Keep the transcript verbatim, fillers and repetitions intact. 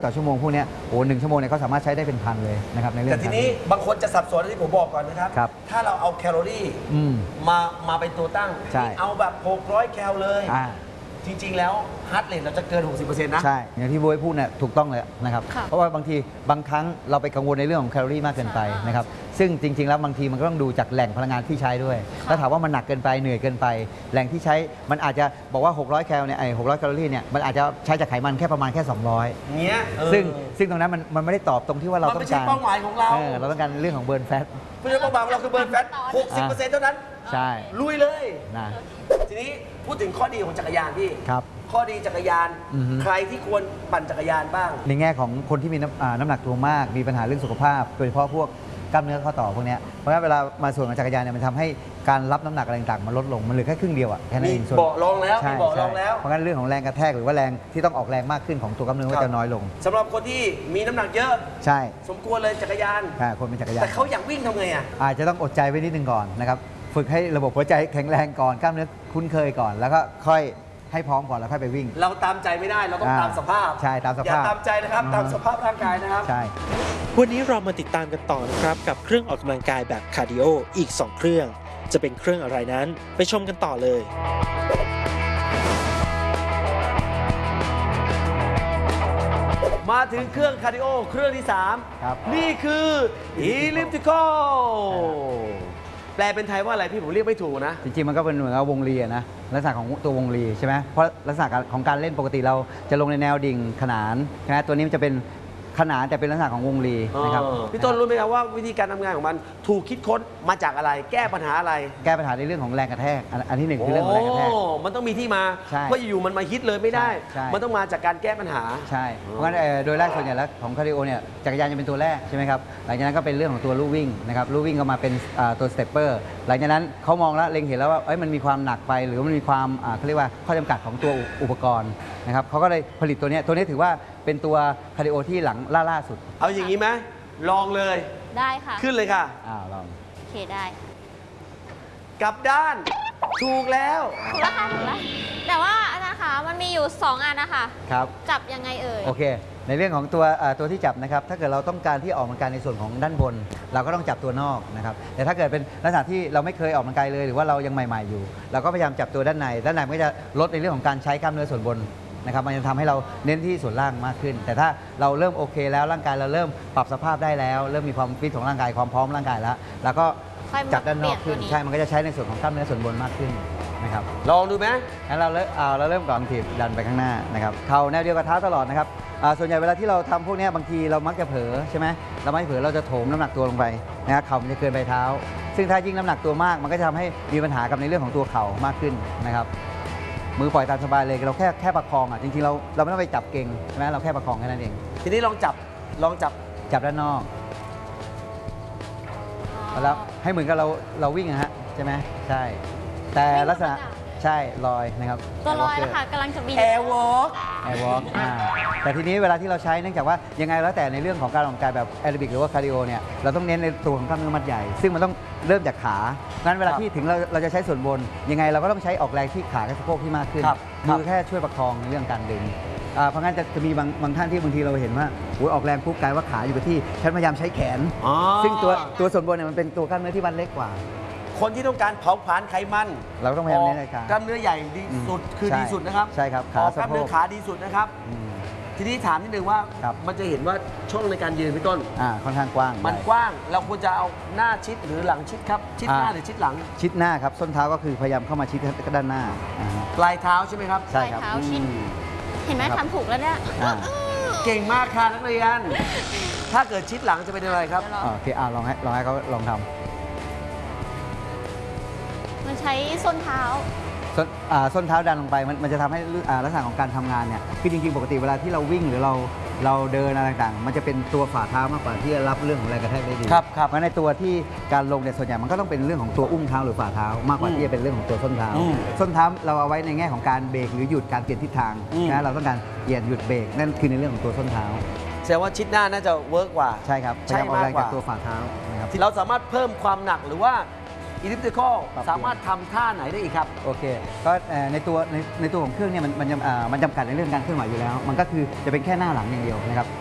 ต่อชั่วโมงพวกนี้โอ้หนึ่งชั่วโมงเนี่ยเขาสามารถใช้ได้เป็นพันเลยนะครับในเรื่องแต่ทีนี้บางคนจะสับสนที่ผมบอกก่อนนะครับ ถ้าเราเอาแคลอรี่มามาเป็นตัวตั้งเอาแบบหกร้อยแคลเลยจริงๆแล้วฮาร์ทเรทเราจะเกิน หกสิบเปอร์เซ็นต์ นะใช่อย่างที่โบยพูดเนี่ยถูกต้องเลยนะครับเพราะว่าบางทีบางครั้งเราไปกังวลในเรื่องของแคลอรี่มากเกินไปนะครับซึ่งจริงๆแล้วบางทีมันก็ต้องดูจากแหล่งพลังงานที่ใช้ด้วยถ้าถามว่ามันหนักเกินไปเหนื่อยเกินไปแหล่งที่ใช้มันอาจจะบอกว่าหกร้อยแคลเนี่ยไอ้หกร้อยแคลอรี่เนี่ยมันอาจจะใช้จากไขมันแค่ประมาณแค่สองร้อยเงี้ยซึ่งซึ่งตรงนั้นมันมันไม่ได้ตอบตรงที่ว่าเราต้องการเป้าหมายของเราเราต้องการเรื่องของเบิร์นแฟตเพื่อเป้าหมายของเราคือเบิร์นแฟต หกสิบเปอร์เซ็นต์ เท่านั้นใช่ลุยเลยนะทีนี้พูดถึงข้อดีของจักรยานพี่ครับข้อดีจักรยานใครที่ควรปั่นจักรยานบ้างในแง่ของคนที่มีน้ำหนักตัวมากมีปัญหาเรื่องสุขภาพโดยเฉพาะพวกกล้ามเนื้อข้อต่อพวกนี้เพราะฉะนั้นเวลามาส่วนของจักรยานเนี่ยมันทำให้การรับน้ำหนักอะไรต่างๆมันลดลงมันเหลือแค่ครึ่งเดียวอ่ะแค่นั้นเองเบาะรองแล้วมีเบาะรองแล้วเพราะงั้นเรื่องของแรงกระแทกหรือว่าแรงที่ต้องออกแรงมากขึ้นของตัวกล้ามเนื้อก็จะน้อยลงสำหรับคนที่มีน้ำหนักเยอะใช่สมควรเลยจักรยานใช่คนเป็นจักรยานแต่เขาอยากวิ่งทำไงอ่ะอาจจะต้องอดใจไว้นิดนึงก่อนนะครับฝึกให้ระบบหัวใจแข็งแรงก่อนกล้ามเนื้อคุ้นเคยก่อนแล้วก็ค่อยให้พร้อมก่อนแล้วค่อยไปวิ่งเราตามใจไม่ได้เราต้องตามสภาพใช่ตามสภาพอย่าตามใจนะครับตามสภาพร่างกายนะครับใช่วันนี้เรามาติดตามกันต่อนะครับกับเครื่องออกกำลังกายแบบคาร์ดิโออีกสองเครื่องจะเป็นเครื่องอะไรนั้นไปชมกันต่อเลยมาถึงเครื่องคาร์ดิโอเครื่องที่สามนี่คืออีลิปติคอลแปลเป็นไทยว่าอะไรพี่ผมเรียกไม่ถูกนะจริงๆมันก็เป็นเหมือนกับวงลีนะลักษณะของตัววงลีใช่ไหมเพราะลักษณะของการเล่นปกติเราจะลงในแนวดิ่งขนานใช่ไหมตัวนี้มันจะเป็นขนานแต่เป็นลักษณะของวงลีนะครับพี่ต้นรู้ไหมครับว่าวิธีการทำงานของมันถูกคิดค้นมาจากอะไรแก้ปัญหาอะไรแก้ปัญหาในเรื่องของแรงกระแทกอันที่หนึ่งคือเรื่องของแรงกระแทกมันต้องมีที่มาเพราะอยู่ๆมันมาฮิตเลยไม่ได้มันต้องมาจากการแก้ปัญหาใช่เพราะงั้นโดยแรกส่วนใหญ่แล้วของคาร์ดิโอเนี่ยจักรยานจะเป็นตัวแรกใช่ไหมครับหลังจากนั้นก็เป็นเรื่องของตัวลู่วิ่งนะครับลู่วิ่งก็มาเป็นตัวสเตปเปอร์หลังจากนั้นเขามองแล้วเล็งเห็นแล้วว่าเอ้ยมันมีความหนักไปหรือมันมีความเขาเรียกว่าข้อจำกัดของตัวอุปกรณ์นะครับเขาก็เลยผลิตตัวนี้ตัวนี้ถือว่าเป็นตัวคาร์ดิโอที่หลังล่าล่าสุดเอาอย่างนี้ไหมลองเลยได้ค่ะขึ้นเลยค่ะอ้าวลองโอเคได้กลับด้านถูกแล้วถูกแล้วค่ะถูกแล้วแต่ว่าอาจารย์คะมันมีอยู่สองอันนะคะครับจับยังไงเอ่ยโอเคในเรื่องของตัวตัวที่จับนะครับถ้าเกิดเราต้องการที่ออกกำลังกายในส่วนของด้านบนเราก็ต้องจับตัวนอกนะครับแต่ถ้าเกิดเป็นลักษณะที่เราไม่เคยออกกำลังกายเลยหรือว่าเรายังใหม่ๆอยู่เราก็พยายามจับตัวด้านในด้านในก็จะลดในเรื่องของการใช้กล้ามเนื้อส่วนบนนะครับมันจะทำให้เราเน้นที่ส่วนล่างมากขึ้นแต่ถ้าเราเริ่มโอเคแล้วร่างกายเราเริ่มปรับสภาพได้แล้วเริ่มมีความฟิตของร่างกายความพร้อมร่างกายแล้วแล้วก็จับด้านนอกขึ้นใช่มันก็จะใช้ในส่วนของกล้ามเนื้อส่วนบนมากขึ้นนะครับลองดูไหมงั้นเราเริ่มเอาเราเริ่มก่อนถีบดันไปข้างหน้านะครับเข่าแนวเดียวกับเท้าตลอดนะครับส่วนใหญ่เวลาที่เราทำพวกนี้บางทีเรามักจะเผลอใช่ไหมเราไม่เผลอเราจะโถมน้ำหนักตัวลงไปนะครับเข่ามันจะเกินไปเท้าซึ่งถ้ายิ่งน้ำหนักตัวมากมันก็จะทำให้มีปัญหากับในเรื่องของตัวเข่ามากขึ้นนะครับมือปล่อยตามสบายเลยเราแค่แค่ประคองอ่ะจริงๆเราเราไม่ต้องไปจับเก่งใช่ไหมเราแค่ประคองแค่นั้นเองทีนี้ลองจับลองจับจับด้านนอกแล้วให้เหมือนกับเราเราวิ่งนะฮะใช่ไหมใช่แต่ลักษณะใช่ลอยนะครับตัวลอยนะคะกำลังจะบินแอร์วอล์กแอร์วอล์กแต่ทีนี้เวลาที่เราใช้เนื่องจากว่ายังไงแล้วแต่ในเรื่องของการออกกำลังกายแบบแอโรบิกหรือว่าคาร์ดิโอเนี่ยเราต้องเน้นในตัวของกล้ามเนื้อมัดใหญ่ซึ่งมันต้องเริ่มจากขางั้นเวลาที่ถึงเราเราจะใช้ส่วนบนยังไงเราก็ต้องใช้ออกแรงที่ขากับสะโพกที่มากขึ้นมือแค่ช่วยประคองในเรื่องการดึงเพราะงั้นจะจะมีบางบางท่านที่บางทีเราเห็นว่าโอ้ยออกแรงปุ๊บกลายว่าขาอยู่กับที่ฉันพยายามใช้แขนซึ่งตัวตัวส่วนบนเนี่ยมันเป็นตัวกล้ามเนื้อที่มันเล็กกว่าคนที่ต้องการเผาผลาญไขมันเราต้องพยายามเน้นเลยครับกล้ามเนื้อใหญ่ดีสุดคือดีสุดนะครับใช่ครับขากล้ามเนื้อขาดีสุดนะครับทีนี้ถามนิดนึงว่ามันจะเห็นว่าช่องในการยืนพี่ต้นค่อนข้างกว้างมันกว้างเราควรจะเอาหน้าชิดหรือหลังชิดครับชิดหน้าหรือชิดหลังชิดหน้าครับส้นเท้าก็คือพยายามเข้ามาชิดด้านหน้าปลายเท้าใช่ไหมครับใช่ครับเห็นไหมทำถูกแล้วเนี่ยเก่งมากค่ะนักเรียนถ้าเกิดชิดหลังจะเป็นอะไรครับโอเคอ่าลองให้ลองให้เขาลองทำมันใช้ส้นเท้าส้นส้นเท้าดันลงไปมันมันจะทำให้ลักษณะของการทำงานเนี่ยคือจริงๆปกติเวลาที่เราวิ่งหรือเราเราเดินอะไรต่างๆมันจะเป็นตัวฝ่าเท้ามากกว่าที่จะรับเรื่องของแรงกระแทกได้ดีครับครับเพราะในตัวที่การลงเนี่ยส่วนใหญ่มันก็ต้องเป็นเรื่องของตัวอุ้งเท้าหรือฝ่าเท้ามากกว่าที่จะเป็นเรื่องของตัวส้นเท้าส้นเท้าเราเอาไว้ในแง่ของการเบรกหรือหยุดการเปลี่ยนทิศทางนะเราต้องการเปลี่ยนหยุดเบรกนั่นคือในเรื่องของตัวส้นเท้าแสดงว่าชิดหน้าน่าจะเวิร์กกว่าใช่ครับใช่มากกว่าตัวฝ่าเท้านะครับที่เราสามารถเพิ่มความหนักหรือว่า elliptical ปรับเปลี่ยนสามารถทำท่าไหนได้อีกครับโอเคก็เอ่อในตัวในในตัวของเครื่องเนี่ยมันมันจำอ่ามันจำกัดในเรื่องการเคลื่อนไหวอยู่แล้ว มันก็คือจะเป็นแค่หน้าหลังอย่างเดียวนะครับ